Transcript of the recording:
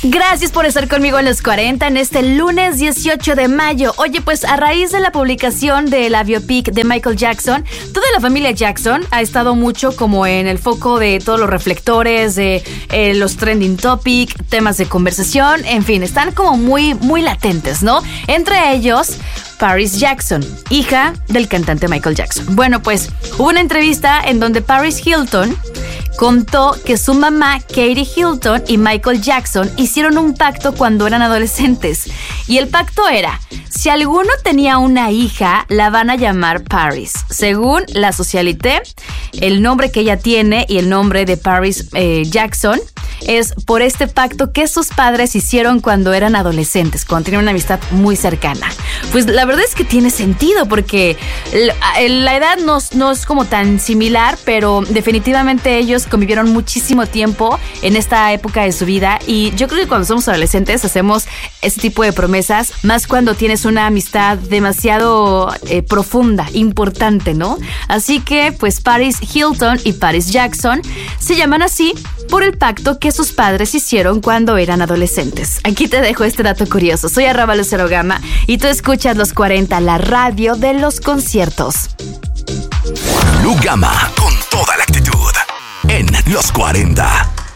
Gracias por estar conmigo en los 40 en este lunes 18 de mayo. Oye, pues a raíz de la publicación de la biopic de Michael Jackson, toda la familia Jackson ha estado mucho como en el foco de todos los reflectores, de los trending topic, temas de conversación, en fin, están como muy latentes, ¿no? Entre ellos, Paris Jackson, hija del cantante Michael Jackson. Bueno, pues hubo una entrevista en donde Paris Hilton contó que su mamá, Katie Hilton, y Michael Jackson hicieron un pacto cuando eran adolescentes. Y el pacto era, si alguno tenía una hija, la van a llamar Paris. Según la Socialité, el nombre que ella tiene y el nombre de Paris Jackson es por este pacto que sus padres hicieron cuando eran adolescentes, cuando tenían una amistad muy cercana. Pues la verdad es que tiene sentido porque la edad no es como tan similar, pero definitivamente ellos convivieron muchísimo tiempo en esta época de su vida y yo creo que cuando somos adolescentes hacemos ese tipo de promesas, más cuando tienes una amistad demasiado profunda, importante, ¿no? Así que pues Paris Hilton y Paris Jackson se llaman así por el pacto que sus padres hicieron cuando eran adolescentes. Aquí te dejo este dato curioso. Soy Arraba Lucero Gama y tú escuchas Los 40, la radio de los conciertos. Lu Gama, con toda la actitud, en Los 40.